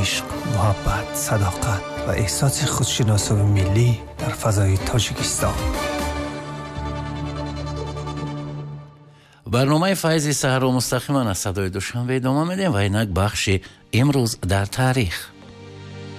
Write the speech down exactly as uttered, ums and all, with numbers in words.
عشق، محبت، صداقت و احساس خودشناسی ملی در فضای تاجیکستان. برنامه فیض سحر رو مستقیما از صدای دوشنبه ادامه میدیم و اینک بخش امروز در تاریخ.